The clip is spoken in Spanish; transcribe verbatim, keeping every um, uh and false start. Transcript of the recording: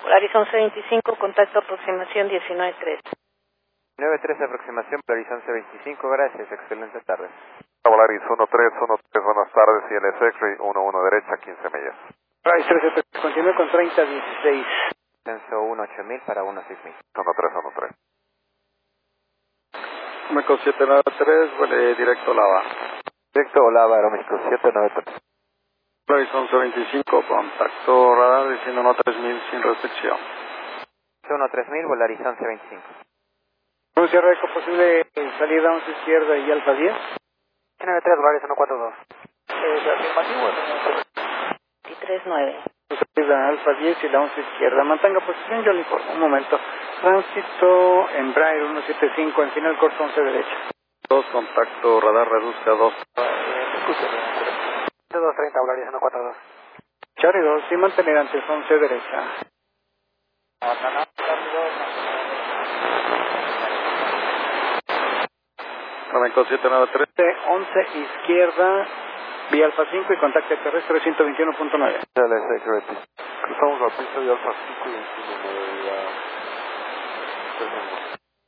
Polaris once veinticinco, contacto aproximación diecinueve trece. nueve trece aproximación, Polaris once veinticinco, gracias, excelente tarde. Polaris uno tres uno tres, buenas tardes, I L S X-Ray uno uno derecha, quince millas. Polaris trece tres, continúe con treinta dieciséis. Censo uno ocho mil para uno seis mil. uno tres uno tres. México siete nueve tres, vuele directo Lava. Directo Olava, Aeroméxico siete nueve tres. Polaris once veinticinco, contacto radar diciendo uno tres mil sin restricción. uno tres mil, Polaris once veinticinco. Un cierre eco posible salida once izquierda y alfa diez. nueve tres, Polaris uno cuatro dos. Eh, afirmativo. veintitrés nueve. Salida alfa diez y la once izquierda. Mantenga posición, yo le informo. Un momento. Tránsito en Braille uno siete cinco, en final corto once derecha. dos, contacto radar reduzca dos. dos treinta, Polaris uno cuatro dos. Charlie dos, y mantener antes once derecha. México siete nueve tres. once izquierda, vía alfa cinco y contacto terrestre ciento veintiuno punto nueve. I L S X-Ray. Cruzamos la pista de Alfa cinco y veintiuno.